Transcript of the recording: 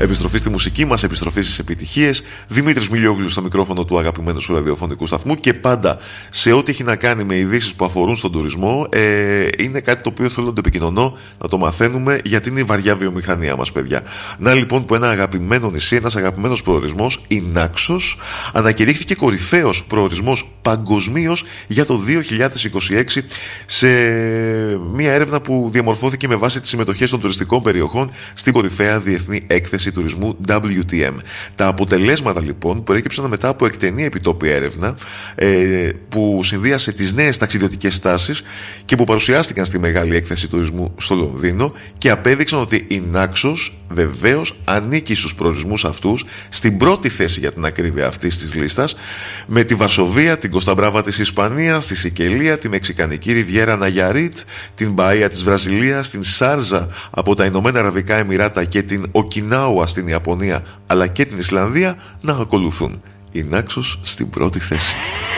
Επιστροφή στη μουσική μας, επιστροφή στις επιτυχίες. Δημήτρης Μιλιόγλου στο μικρόφωνο του αγαπημένου σου ραδιοφωνικού σταθμού και πάντα σε ό,τι έχει να κάνει με ειδήσεις που αφορούν στον τουρισμό. Είναι κάτι το οποίο θέλω να το επικοινωνώ, να το μαθαίνουμε, γιατί είναι η βαριά βιομηχανία μας, παιδιά. Να λοιπόν που ένα αγαπημένο νησί, ένας αγαπημένος προορισμός, η Νάξος, ανακηρύχθηκε κορυφαίος προορισμός παγκοσμίως για το 2026 σε μια έρευνα που διαμορφώθηκε με βάση τις συμμετοχές των τουριστικών περιοχών στην κορυφαία διεθνή έκθεση τουρισμού WTM. Τα αποτελέσματα λοιπόν προέκυψαν μετά από εκτενή επιτόπια έρευνα που συνδύασε τις νέες ταξιδιωτικές τάσεις και που παρουσιάστηκαν στη μεγάλη έκθεση τουρισμού στο Λονδίνο και απέδειξαν ότι η Νάξος βεβαίως ανήκει στους προορισμούς αυτούς, στην πρώτη θέση για την ακρίβεια αυτής της λίστας, με τη Βαρσοβία, την Κοσταμπράβα της Ισπανίας, τη Σικελία, τη Μεξικανική Ριβιέρα Ναγιαρίτ, την Μπαΐα της Βραζιλίας, την Σάρζα από τα Ηνωμένα Αραβικά Εμιράτα και την Οκινάουα στην Ιαπωνία, αλλά και την Ισλανδία να ακολουθούν. Η Νάξος στην πρώτη θέση.